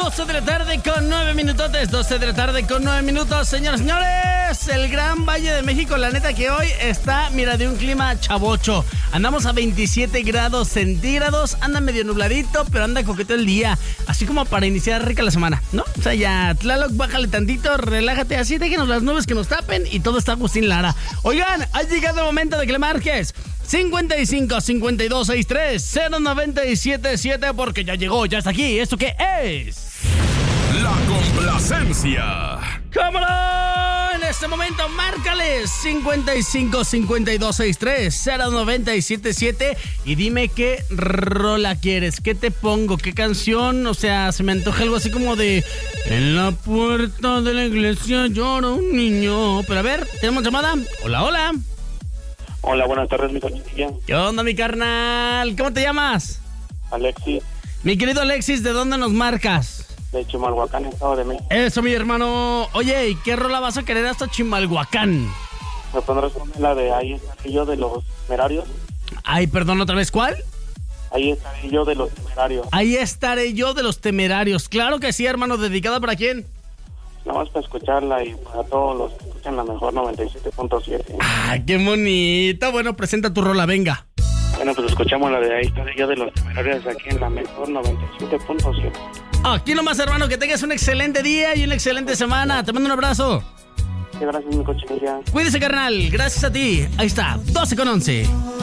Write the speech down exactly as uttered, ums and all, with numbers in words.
doce de la tarde con nueve minutotes, doce de la tarde con nueve minutos, señores, señores, el Gran Valle de México, la neta que hoy está, mira, de un clima chavocho, andamos a veintisiete grados centígrados, anda medio nubladito, pero anda coqueto el día, así como para iniciar rica la semana, ¿no? O sea, ya, Tlaloc, bájale tantito, relájate, así, déjenos las nubes que nos tapen y todo está Agustín Lara. Oigan, ha llegado el momento de que le marques cincuenta y cinco, cincuenta y dos, sesenta y tres, cero noventa y siete siete, porque ya llegó, ya está aquí. ¿Esto qué es? La complacencia. ¡Cómo no! En este momento, márcale cincuenta y cinco, cincuenta y dos, sesenta y tres, cero noventa y siete siete y dime qué rola quieres, qué te pongo, qué canción. O sea, se me antoja algo así como de en la puerta de la iglesia llora un niño. Pero a ver, ¿tenemos llamada? Hola, hola. Hola, buenas tardes, mi cochilla. ¿Qué onda, mi carnal? ¿Cómo te llamas? Alexis, Mi querido Alexis, ¿de dónde nos marcas? de Chimalhuacán, Estado de México. Eso, mi hermano. Oye, ¿y qué rola vas a querer hasta Chimalhuacán? ¿Me pondrás la de Ahí estaré yo de los temerarios? Ay, perdón, ¿otra vez cuál? Ahí estaré yo de los temerarios. Ahí estaré yo de los temerarios. Claro que sí, hermano. ¿Dedicada para quién? Nada más para escucharla y para todos los que escuchan la mejor noventa y siete punto siete. ¡Ay, qué bonita! Bueno, presenta tu rola, venga. Bueno, pues escuchamos la de Ahí estaré yo de los temerarios aquí en la mejor noventa y siete punto siete. Aquí nomás, hermano, que tengas un excelente día y una excelente semana. Te mando un abrazo. Sí, gracias, mi cochilla. Cuídese, carnal. Gracias a ti. Ahí está, doce con once.